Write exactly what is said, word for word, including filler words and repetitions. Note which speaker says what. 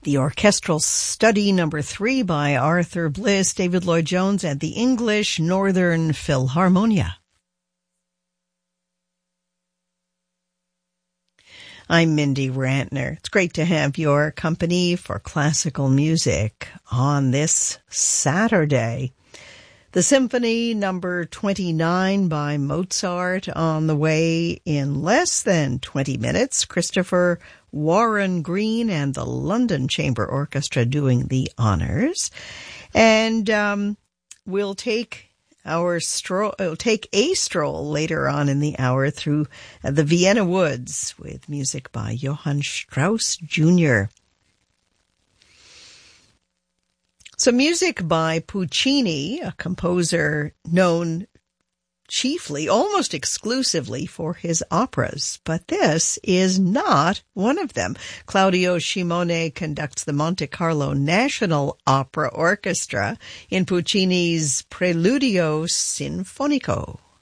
Speaker 1: The Orchestral Study Number three by Arthur Bliss, David Lloyd-Jones, and the English Northern Philharmonia. I'm Mindy Rantner. It's great to have your company for classical music on this Saturday. The Symphony Number twenty-nine by Mozart on the way in less than twenty minutes. Christopher Warren Green and the London Chamber Orchestra doing the honors. And um, we'll take our stroll, we'll take a stroll later on in the hour through uh, the Vienna Woods with music by Johann Strauss Junior So music by Puccini, a composer known chiefly, almost exclusively for his operas, but this is not one of them. Claudio Scimone conducts the Monte Carlo National Opera Orchestra in Puccini's Preludio Sinfonico.